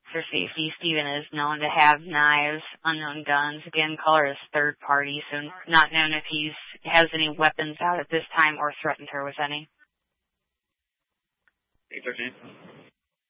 for safety. Steven is known to have knives, unknown guns. Again, caller is third party, so not known if he has any weapons out at this time or threatened her with any. 813.